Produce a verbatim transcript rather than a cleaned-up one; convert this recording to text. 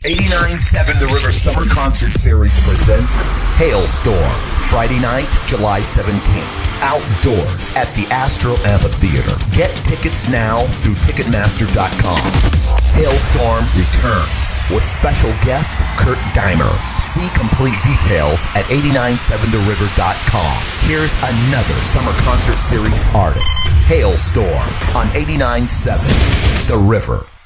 eighty-nine point seven The River Summer Concert Series presents Hailstorm, Friday night, July seventeenth. Outdoors at the Astro Amphitheater. Get tickets now through Ticketmaster dot com. Hailstorm returns with special guest Kurt Dimer. See complete details at eighty-nine seven the river dot com. Here's another Summer Concert Series artist. Hailstorm on eighty-nine point seven The River.